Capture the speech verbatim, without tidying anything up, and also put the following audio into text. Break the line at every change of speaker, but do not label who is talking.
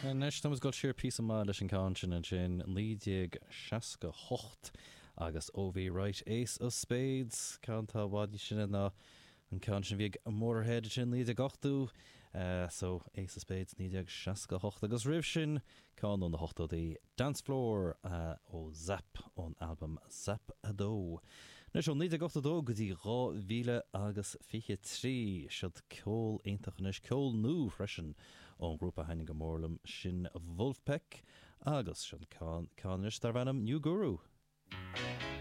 Nes tá goil siar pí má leis an cáin sin an sin lídeag seaca hocht agus ó bhí right Ace of Spades cántá bhád sinna ná an cáin sin bhíag mórhead sin líad a gachtú uh, so Ace of Spades lídeag seaca hocht agus rih sin cáin ón na hochtaí Dance Floor uh, ó Zap ón album Zap a dó. Nes ó líad a gachta dó go dtí rá mhíle agus fiche trí siad ceol aintachnis ceol nú freisin ón grúpa hainnig go mórlam sin Wolfpack agus sin cánis tar bhanam New Guru.